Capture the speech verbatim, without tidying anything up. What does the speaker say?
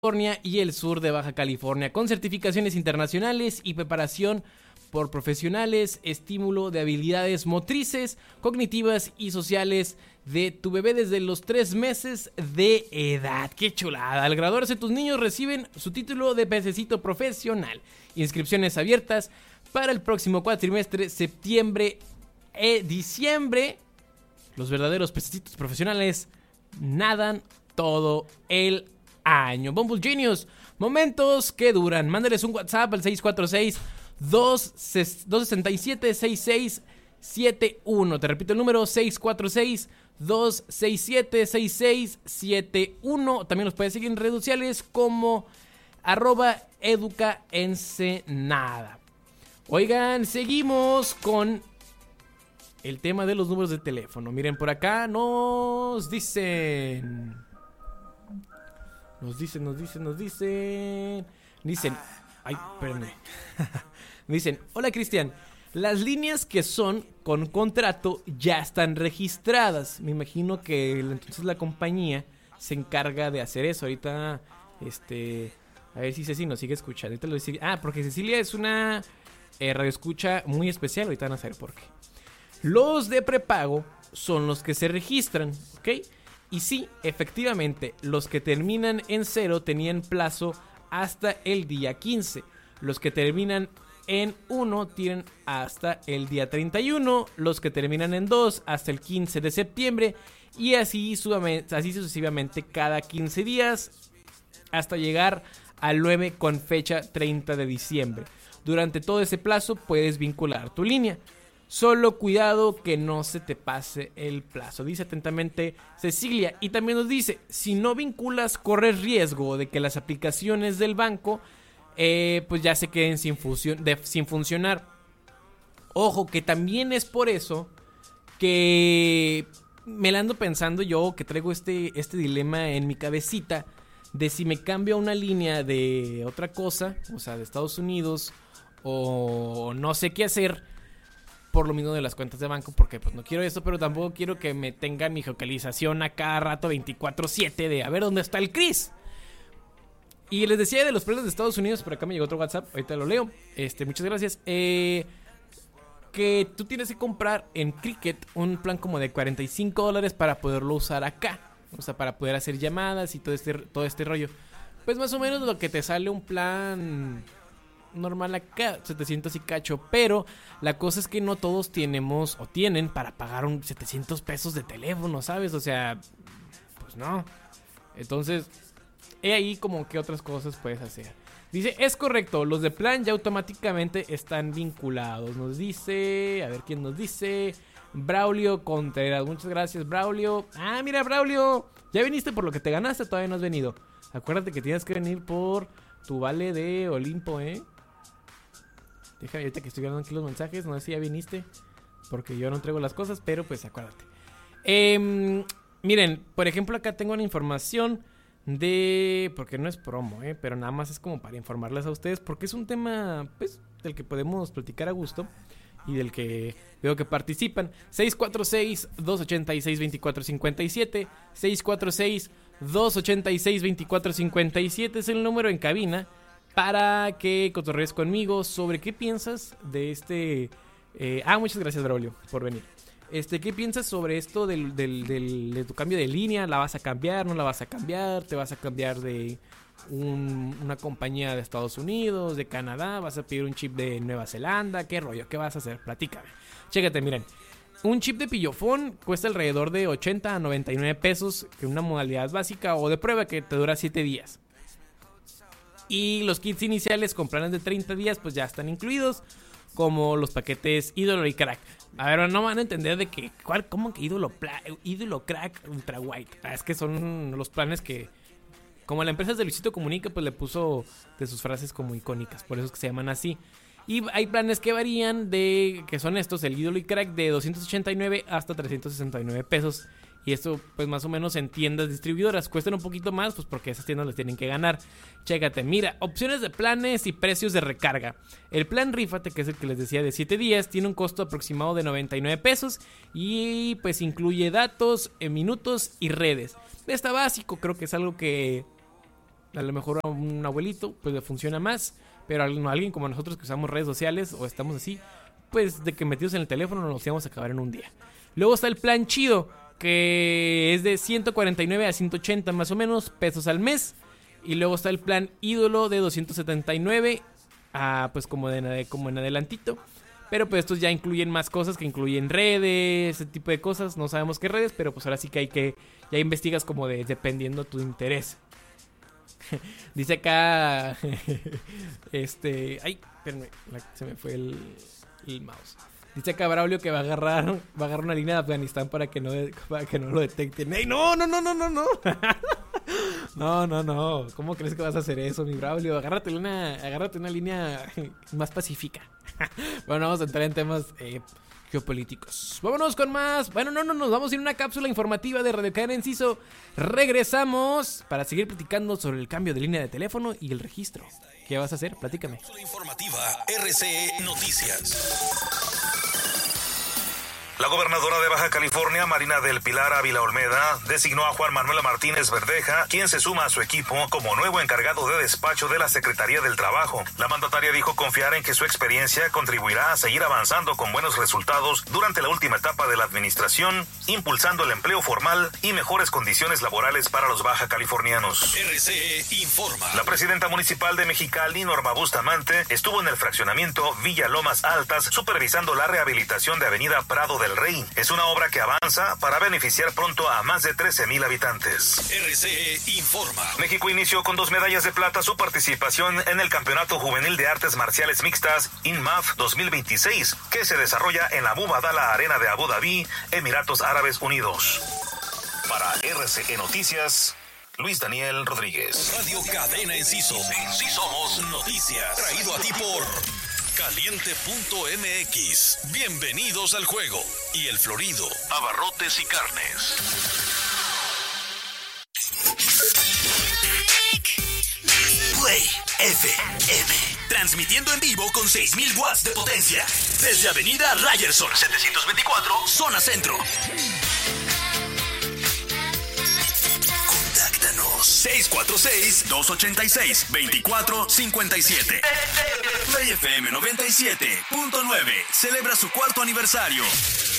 California y el sur de Baja California, con certificaciones internacionales y preparación por profesionales, estímulo de habilidades motrices, cognitivas y sociales de tu bebé desde los tres meses de edad. ¡Qué chulada! Al graduarse, tus niños reciben su título de pececito profesional. Inscripciones abiertas para el próximo cuatrimestre, septiembre e diciembre. Los verdaderos pececitos profesionales nadan todo el año. Bumble Genius, momentos que duran. Mándales un WhatsApp al seis cuatro seis, dos seis siete, seis seis siete uno. Te repito el número: seis cuatro seis, dos seis siete, seis seis siete uno. También los puedes seguir en redes sociales como arroba educaensenada. Oigan, seguimos con el tema de los números de teléfono. Miren, por acá nos dicen... Nos dicen, nos dicen, nos dicen... Dicen... Ay, espérenme. Dicen, hola Cristian, las líneas que son con contrato ya están registradas. Me imagino que entonces la compañía se encarga de hacer eso. Ahorita, este... A ver si Ceci nos sigue escuchando. Ahorita lo dice... Ah, porque Cecilia es una eh, radioescucha muy especial. Ahorita van a saber por qué. Los de prepago son los que se registran, ¿ok? Y sí, efectivamente, los que terminan en cero tenían plazo hasta el día quince. Los que terminan en uno tienen hasta el día treinta y uno. Los que terminan en dos hasta el quince de septiembre. Y así, así sucesivamente cada quince días hasta llegar al nueve con fecha treinta de diciembre. Durante todo ese plazo puedes vincular tu línea. Solo cuidado que no se te pase el plazo. Dice atentamente Cecilia. Y también nos dice, si no vinculas, corres riesgo de que las aplicaciones del banco eh, pues ya se queden sin, función, de, sin funcionar. Ojo, que también es por eso que me la ando pensando yo, que traigo este, este dilema en mi cabecita, de si me cambio a una línea de otra cosa, o sea, de Estados Unidos, o no sé qué hacer, por lo mismo de las cuentas de banco, porque pues no quiero eso, pero tampoco quiero que me tengan mi geocalización a cada rato veinticuatro siete de a ver dónde está el Chris. Y les decía de los precios de Estados Unidos, por acá me llegó otro WhatsApp, ahorita lo leo, este, muchas gracias, eh, que tú tienes que comprar en Cricket un plan como de cuarenta y cinco dólares para poderlo usar acá, o sea, para poder hacer llamadas y todo este, todo este rollo. Pues más o menos lo que te sale un plan normal acá, setecientos y cacho, pero la cosa es que no todos tenemos o tienen para pagar un setecientos pesos de teléfono, ¿sabes? O sea, pues no. Entonces, he ahí como que otras cosas puedes hacer. Dice, es correcto, los de plan ya automáticamente están vinculados. Nos dice, a ver quién nos dice, Braulio Contreras, muchas gracias Braulio. Ah, mira Braulio, ya viniste por lo que te ganaste, todavía no has venido. Acuérdate que tienes que venir por tu vale de Olimpo, ¿eh? Déjame ahorita que estoy viendo aquí los mensajes. No sé si ya viniste, porque yo no entrego las cosas, pero pues acuérdate. eh, Miren, por ejemplo acá tengo una información de... Porque no es promo, ¿eh? Pero nada más es como para informarles a ustedes, porque es un tema pues del que podemos platicar a gusto y del que veo que participan. Seis cuatro seis, dos ocho seis, dos cuatro cinco siete seis cuatro seis, dos ocho seis, dos cuatro cinco siete es el número en cabina para que cotorrees conmigo sobre qué piensas de este... Eh, ah, muchas gracias, Braulio, por venir. Este, ¿qué piensas sobre esto del, del, del, de tu cambio de línea? ¿La vas a cambiar? ¿No la vas a cambiar? ¿Te vas a cambiar de un, una compañía de Estados Unidos, de Canadá? ¿Vas a pedir un chip de Nueva Zelanda? ¿Qué rollo? ¿Qué vas a hacer? Platícame. Chécate, miren. Un chip de pillofón cuesta alrededor de ochenta a noventa y nueve pesos, que una modalidad básica o de prueba que te dura siete días. Y los kits iniciales con planes de treinta días pues ya están incluidos, como los paquetes Ídolo y Crack. A ver, no van a entender de que, ¿cuál, ¿cómo que Ídolo, pla, Ídolo Crack Ultra White? Ah, es que son los planes que, como la empresa de Luisito Comunica, pues le puso de sus frases como icónicas, por eso es que se llaman así. Y hay planes que varían de, que son estos, el Ídolo y Crack de doscientos ochenta y nueve hasta trescientos sesenta y nueve pesos. Y esto pues más o menos en tiendas distribuidoras cuestan un poquito más, pues porque esas tiendas les tienen que ganar. Chécate, mira, opciones de planes y precios de recarga. El plan Rífate, que es el que les decía de siete días, tiene un costo aproximado de noventa y nueve pesos y pues incluye datos, minutos y redes. Está básico, creo que es algo que A lo mejor a un abuelito pues le funciona más, pero a alguien como nosotros que usamos redes sociales o estamos así, pues de que metidos en el teléfono nos íbamos a acabar en un día. Luego está el plan chido, que es de ciento cuarenta y nueve a ciento ochenta más o menos pesos al mes. Y luego está el plan ídolo de doscientos setenta y nueve, a, pues como, de, como en adelantito. Pero pues estos ya incluyen más cosas, que incluyen redes, ese tipo de cosas. No sabemos qué redes, pero pues ahora sí que hay que, ya investigas como de dependiendo tu interés. Dice acá, este, ay, espérenme, se me fue el, el mouse. Dice acá Braulio que va a agarrar, va a agarrar una línea de Afganistán para que no, para que no lo detecten. ¡Ey, no, no, no, no, no, no! No, no, no. ¿Cómo crees que vas a hacer eso, mi Braulio? Agárrate una, agárrate una línea más pacífica. Bueno, vamos a entrar en temas eh, geopolíticos. Vámonos con más. Bueno, no, no, nos vamos a ir a una cápsula informativa de Radio Cadena Enciso. Regresamos para seguir platicando sobre el cambio de línea de teléfono y el registro. ¿Qué vas a hacer? Platícame. Cápsula informativa R C E Noticias. La gobernadora de Baja California, Marina del Pilar Ávila Olmeda, designó a Juan Manuel Martínez Verdeja, quien se suma a su equipo como nuevo encargado de despacho de la Secretaría del Trabajo. La mandataria dijo confiar en que su experiencia contribuirá a seguir avanzando con buenos resultados durante la última etapa de la administración, impulsando el empleo formal y mejores condiciones laborales para los baja californianos. R C E informa. La presidenta municipal de Mexicali, Norma Bustamante, estuvo en el fraccionamiento Villa Lomas Altas supervisando la rehabilitación de Avenida Prado del Rey. Es una obra que avanza para beneficiar pronto a más de trece mil habitantes. R C E informa. México inició con dos medallas de plata su participación en el Campeonato Juvenil de Artes Marciales Mixtas INMAF dos mil veintiséis, que se desarrolla en la Mubadala Arena de Abu Dhabi, Emiratos Árabes Unidos. Para R C E Noticias, Luis Daniel Rodríguez. Radio Cadena Enciso. Sí somos noticias. Traído a ti por Caliente punto M X. Bienvenidos al juego. Y El Florido, abarrotes y carnes. Play F M. Transmitiendo en vivo con seis mil watts de potencia. Desde Avenida Ryerson setecientos veinticuatro, Zona Centro. seis cuatro seis, dos ocho seis, dos cuatro cinco siete. Play F M noventa y siete punto nueve celebra su cuarto aniversario.